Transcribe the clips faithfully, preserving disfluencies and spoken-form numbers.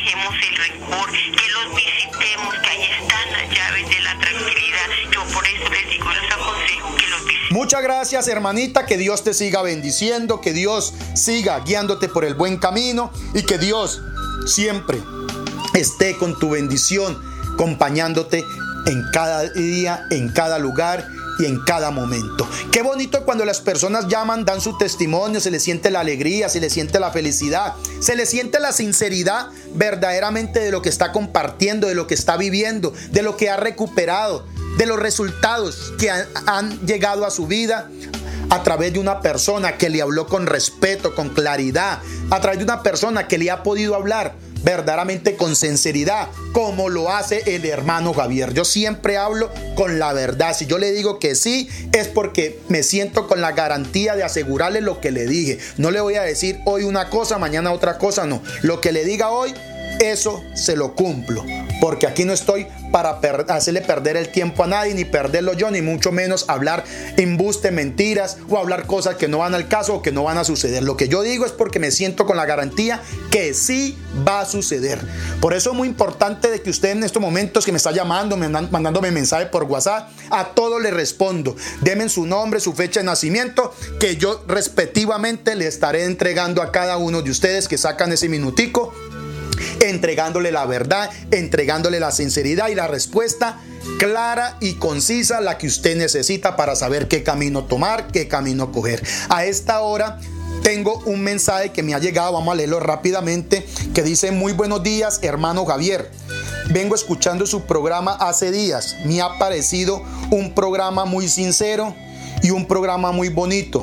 dejemos el rencor, que los visitemos, que ahí están las llaves de la tranquilidad. Yo por eso les digo, les aconsejo que los visiten. Muchas gracias, hermanita, que Dios te siga bendiciendo, que Dios siga guiándote por el buen camino y que Dios siempre esté con tu bendición, acompañándote en cada día, en cada lugar y en cada momento. Qué bonito cuando las personas llaman, dan su testimonio, se les siente la alegría, se les siente la felicidad, se les siente la sinceridad verdaderamente de lo que está compartiendo, de lo que está viviendo, de lo que ha recuperado, de los resultados que han, han llegado a su vida a través de una persona que le habló con respeto, con claridad, a través de una persona que le ha podido hablar verdaderamente con sinceridad, como lo hace el hermano Javier. Yo siempre hablo con la verdad. Si yo le digo que sí, es porque me siento con la garantía de asegurarle lo que le dije. No le voy a decir hoy una cosa, mañana otra cosa, no. Lo que le diga hoy, eso se lo cumplo, porque aquí no estoy para per- hacerle perder el tiempo a nadie, ni perderlo yo, ni mucho menos hablar embuste, mentiras o hablar cosas que no van al caso o que no van a suceder. Lo que yo digo es porque me siento con la garantía que sí va a suceder. Por eso es muy importante de que usted en estos momentos que me está llamando, me mandan, mandándome mensaje por WhatsApp, a todos le respondo. Denme su nombre, su fecha de nacimiento, que yo respectivamente le estaré entregando a cada uno de ustedes que sacan ese minutico, entregándole la verdad, entregándole la sinceridad y la respuesta clara y concisa, la que usted necesita para saber qué camino tomar, qué camino coger. A esta hora tengo un mensaje que me ha llegado, vamos a leerlo rápidamente, que dice: muy buenos días, hermano Javier. Vengo escuchando su programa hace días. Me ha parecido un programa muy sincero y un programa muy bonito.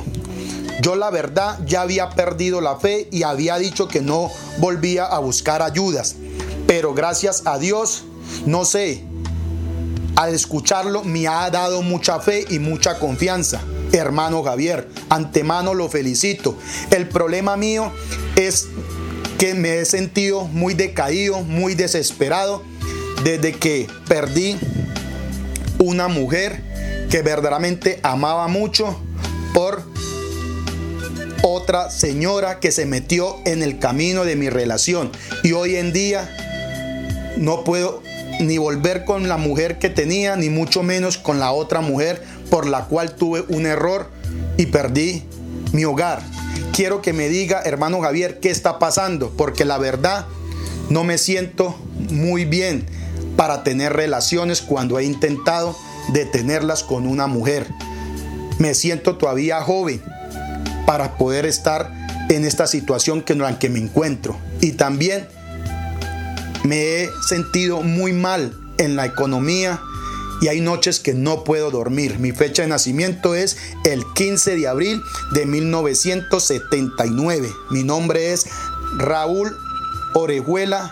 Yo la verdad ya había perdido la fe y había dicho que no volvía a buscar ayudas. Pero gracias a Dios, no sé, al escucharlo me ha dado mucha fe y mucha confianza. Hermano Javier, antemano lo felicito. El problema mío es que me he sentido muy decaído, muy desesperado desde que perdí una mujer que verdaderamente amaba mucho por otra señora que se metió en el camino de mi relación, y hoy en día no puedo ni volver con la mujer que tenía, ni mucho menos con la otra mujer por la cual tuve un error y perdí mi hogar. Quiero que me diga, hermano Javier, qué está pasando, porque la verdad no me siento muy bien para tener relaciones cuando he intentado detenerlas con una mujer. Me siento todavía joven para poder estar en esta situación que en la que me encuentro, y también me he sentido muy mal en la economía y hay noches que no puedo dormir. Mi fecha de nacimiento es el quince de abril de mil novecientos setenta y nueve. Mi nombre es Raúl Orejuela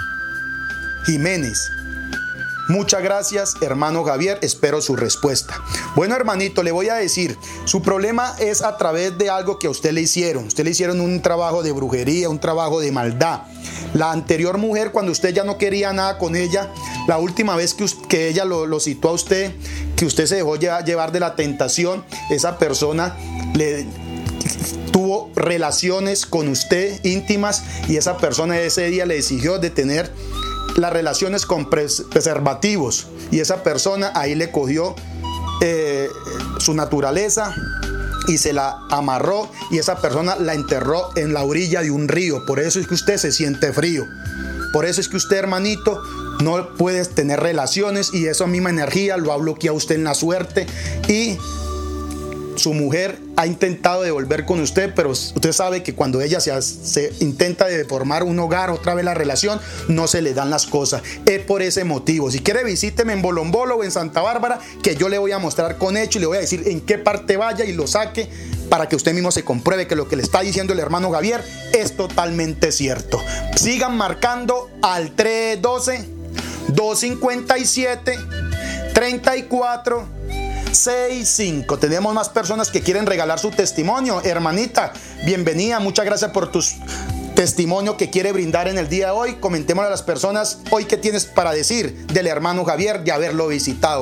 Jiménez. Muchas gracias, hermano Javier, espero su respuesta. Bueno, hermanito, le voy a decir, su problema es a través de algo que a usted le hicieron. Usted le hicieron un trabajo de brujería, un trabajo de maldad. La anterior mujer, cuando usted ya no quería nada con ella, la última vez que, usted, que ella lo, lo citó a usted, que usted se dejó llevar de la tentación, esa persona le tuvo relaciones con usted íntimas, y esa persona ese día le exigió de tener las relaciones con preservativos, y esa persona ahí le cogió eh, su naturaleza y se la amarró, y esa persona la enterró en la orilla de un río. Por eso es que usted se siente frío, por eso es que usted, hermanito, no puede tener relaciones, y esa misma energía lo ha bloqueado usted en la suerte, y su mujer ha intentado de volver con usted, pero usted sabe que cuando ella se, se intenta de formar un hogar, otra vez la relación, no se le dan las cosas. Es por ese motivo. Si quiere, visíteme en Bolombolo o en Santa Bárbara, que yo le voy a mostrar con hecho y le voy a decir en qué parte vaya y lo saque, para que usted mismo se compruebe que lo que le está diciendo el hermano Javier es totalmente cierto. Sigan marcando al tres uno dos, dos cinco siete, tres cuatro seis cinco. Tenemos más personas que quieren regalar su testimonio. Hermanita, bienvenida, muchas gracias por tu testimonio que quiere brindar en el día de hoy. Comentémosle a las personas hoy qué tienes para decir del hermano Javier de haberlo visitado.